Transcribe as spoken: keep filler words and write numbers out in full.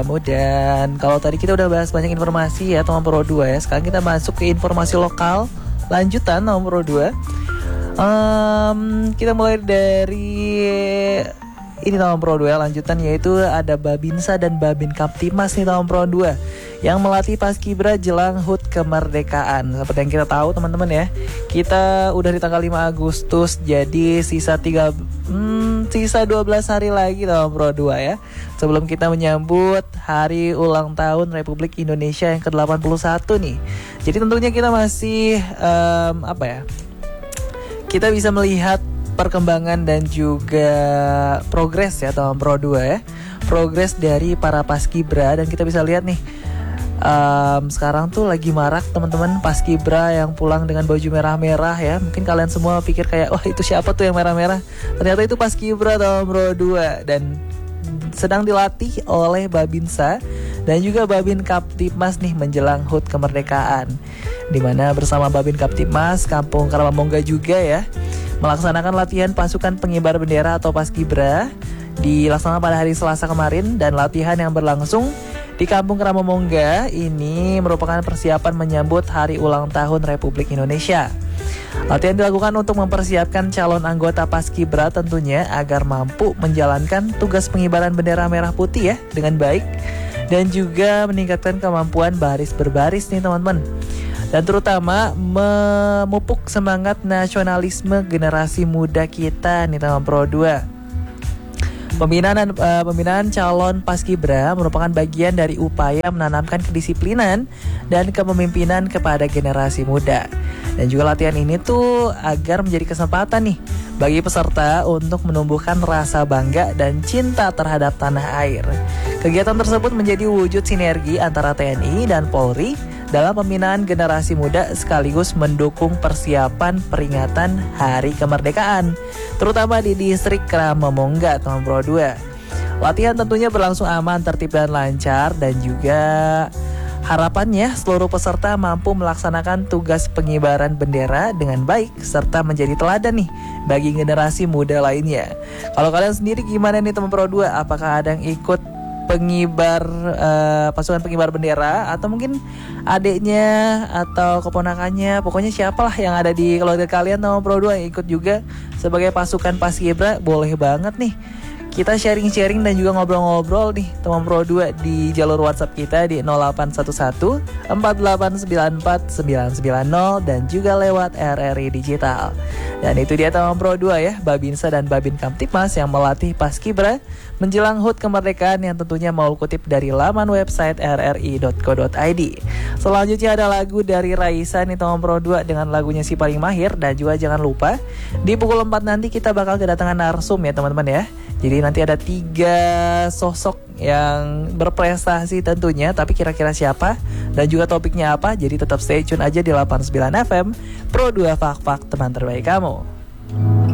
Dan kalau tadi kita udah bahas banyak informasi ya nomor dua ya. Sekarang kita masuk ke informasi lokal lanjutan nomor dua. um, Kita mulai dari ini nomor dua lanjutan, yaitu ada Babinsa dan Babin Kaptimas nih nomor dua yang melatih Paskibra jelang H U T kemerdekaan. Seperti yang kita tahu teman-teman ya, kita udah di tanggal lima Agustus, jadi sisa tiga hmm, sisa dua belas hari lagi nomor dua ya, sebelum kita menyambut hari ulang tahun Republik Indonesia yang ke delapan puluh satu nih. Jadi tentunya kita masih um, apa ya, kita bisa melihat perkembangan dan juga progres ya nomor dua ya, progres dari para Paskibra. Dan kita bisa lihat nih, Um, sekarang tuh lagi marak teman-teman Paskibra yang pulang dengan baju merah-merah ya. Mungkin kalian semua pikir kayak, wah itu siapa tuh yang merah-merah? Ternyata itu Paskibra nomor dua dan sedang dilatih oleh Babinsa dan juga Babin Kaptimas nih menjelang H U T kemerdekaan, dimana bersama Babin Kaptimas Kampung Karamamongga juga ya melaksanakan latihan pasukan pengibar bendera atau Paskibra dilaksanakan pada hari Selasa kemarin. Dan latihan yang berlangsung di Kampung Karamamongga ini merupakan persiapan menyambut hari ulang tahun Republik Indonesia. Latihan dilakukan untuk mempersiapkan calon anggota Paskibra tentunya agar mampu menjalankan tugas pengibaran bendera merah putih ya dengan baik, dan juga meningkatkan kemampuan baris berbaris nih teman-teman, dan terutama memupuk semangat nasionalisme generasi muda kita nih teman Pro dua. Pembinaan uh, pembinaan calon Paskibra merupakan bagian dari upaya menanamkan kedisiplinan dan kepemimpinan kepada generasi muda. Dan juga latihan ini tuh agar menjadi kesempatan nih bagi peserta untuk menumbuhkan rasa bangga dan cinta terhadap tanah air. Kegiatan tersebut menjadi wujud sinergi antara T N I dan Polri dalam pembinaan generasi muda sekaligus mendukung persiapan peringatan Hari Kemerdekaan, terutama di distrik Karamamongga nomor dua. Latihan tentunya berlangsung aman, tertib dan lancar, dan juga harapannya seluruh peserta mampu melaksanakan tugas pengibaran bendera dengan baik serta menjadi teladan nih bagi generasi muda lainnya. Kalau kalian sendiri gimana nih teman Pro dua? Apakah ada yang ikut pengibar uh, pasukan pengibar bendera, atau mungkin adiknya atau keponakannya, pokoknya siapalah yang ada di keluarga kalian nomor Pro dua yang ikut juga sebagai pasukan Paskibra? Boleh banget nih kita sharing-sharing dan juga ngobrol-ngobrol nih teman Pro dua di jalur WhatsApp kita di nol delapan satu satu empat delapan sembilan empat sembilan sembilan nol dan juga lewat R R I Digital. Dan itu dia teman Pro dua ya, Babinsa dan Babin Kaptimas yang melatih Paskibra menjelang H U T kemerdekaan, yang tentunya mau kutip dari laman website r r i dot co dot i d. Selanjutnya ada lagu dari Raisa nih teman Pro dua dengan lagunya Si Paling Mahir. Dan juga jangan lupa di pukul empat nanti kita bakal kedatangan narsum ya teman-teman ya. Jadi nanti ada tiga sosok yang berprestasi tentunya, tapi kira-kira siapa dan juga topiknya apa? Jadi tetap stay tune aja di delapan puluh sembilan F M Pro dua, Fak Fak teman terbaik kamu.